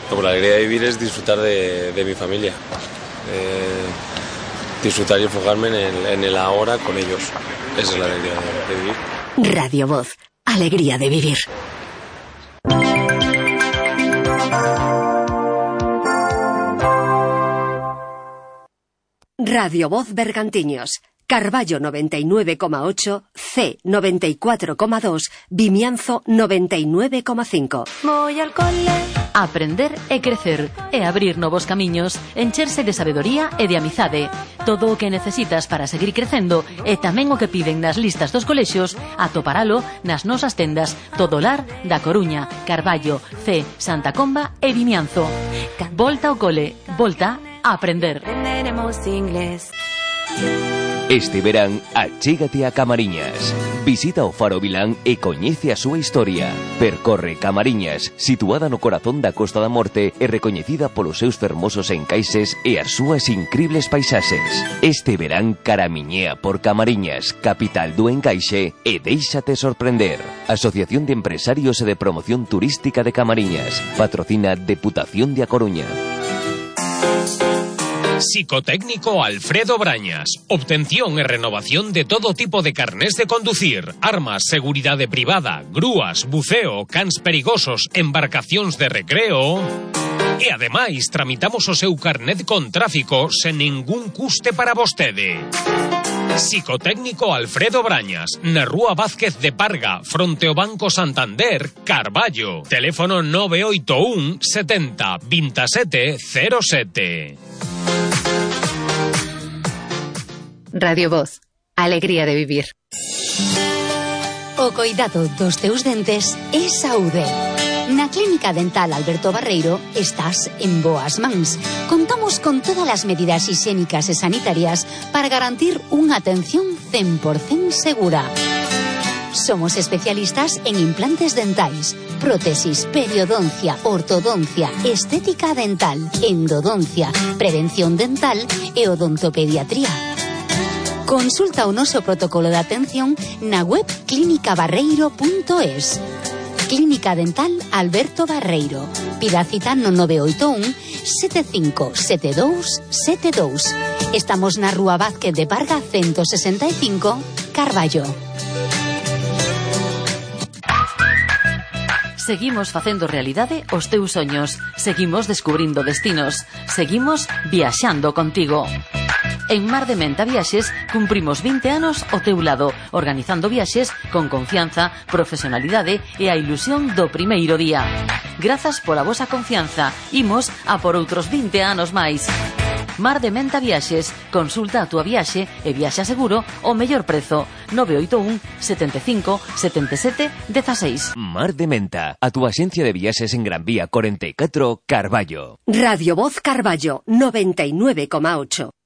Pues la alegría de vivir es disfrutar de mi familia, disfrutar y enfocarme en el ahora con ellos. Esa es la alegría de vivir. Radio Voz, alegría de vivir. Radio Voz Bergantiños, Carballo 99,8, C 94,2, Vimianzo 99,5. Voy al cole. Aprender e crecer e abrir novos camiños, encherse de sabedoría e de amizade. Todo o que necesitas para seguir crecendo e tamén o que piden nas listas dos colexios, atoparalo nas nosas tendas Todolar da Coruña, Carballo, C, Santa Comba e Vimianzo. Volta ao cole, volta a aprender. Aprenderemos inglés. Este verán, achégate a Camariñas. Visita o Faro Vilán e coñece a súa historia. Percorre Camariñas, situada no corazón da Costa da Morte e recoñecida polos seus fermosos encaixes e as súas incribles paisaxes. Este verán caramiñea por Camariñas, capital do encaixe, e déixate sorprender. Asociación de Empresarios e de Promoción Turística de Camariñas. Patrocina Deputación de A Coruña. Psicotécnico Alfredo Brañas. Obtención e renovación de todo tipo de carnés de conducir, armas, seguridade privada, grúas, buceo, cans perigosos, embarcacións de recreo. E ademais tramitamos o seu carnet con tráfico sen ningún custe para vostede. Psicotécnico Alfredo Brañas, na Rúa Vázquez de Parga, fronte ao Banco Santander, Carballo. Teléfono 981 70 27 07. Radio Voz, alegría de vivir. O coidado dos teus dentes é saúde. Na Clínica Dental Alberto Barreiro estás en boas mans. Contamos con todas as medidas higiénicas e sanitarias para garantir unha atención 100% segura. Somos especialistas en implantes dentais, prótesis, periodoncia, ortodoncia, estética dental, endodoncia, prevención dental e odontopediatría. Consulta o noso protocolo de atención na web clinicabarreiro.es. Clínica Dental Alberto Barreiro. Pida cita no 981 7572 72. Estamos na Rúa Vázquez de Parga 165, Carballo. Seguimos facendo realidade os teus soños. Seguimos descubrindo destinos. Seguimos viaxando contigo. En Mar de Menta Viaxes cumprimos 20 anos ao teu lado, organizando viaxes con confianza, profesionalidade e a ilusión do primeiro día. Grazas pola vosa confianza. Imos a por outros 20 anos máis. Mar de Menta Viaxes. Consulta a túa viaxe e viaxa seguro ao mellor prezo. 981 75 77 16. Mar de Menta, a túa axencia de viaxes en Gran Vía 44, Carballo. Radio Voz Carballo 99,8.